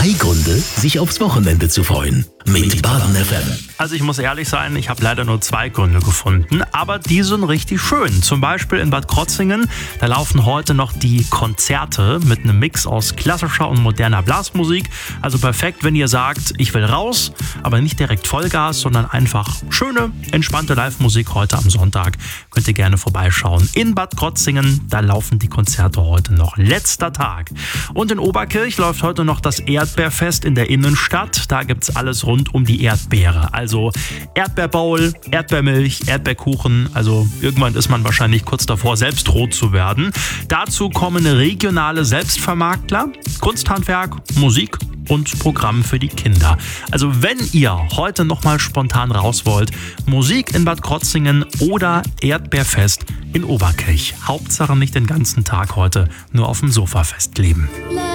3 Gründe, sich aufs Wochenende zu freuen. Mit Baden FM. Also ich muss ehrlich sein, ich habe leider nur 2 Gründe gefunden, aber die sind richtig schön. Zum Beispiel in Bad Krozingen, da laufen heute noch die Konzerte mit einem Mix aus klassischer und moderner Blasmusik. Also perfekt, wenn ihr sagt, ich will raus, aber nicht direkt Vollgas, sondern einfach schöne, entspannte Live-Musik heute am Sonntag. Könnt ihr gerne vorbeischauen. In Bad Krozingen, da laufen die Konzerte heute noch. Letzter Tag. Und in Oberkirch läuft heute noch das Erdbeerfest in der Innenstadt. Da gibt's alles rund um die Erdbeere. Also Erdbeerbowl, Erdbeermilch, Erdbeerkuchen. Also irgendwann ist man wahrscheinlich kurz davor, selbst rot zu werden. Dazu kommen regionale Selbstvermarktler, Kunsthandwerk, Musik und Programm für die Kinder. Also wenn ihr heute nochmal spontan raus wollt, Musik in Bad Krozingen oder Erdbeerfest in Oberkirch. Hauptsache nicht den ganzen Tag heute nur auf dem Sofa festleben.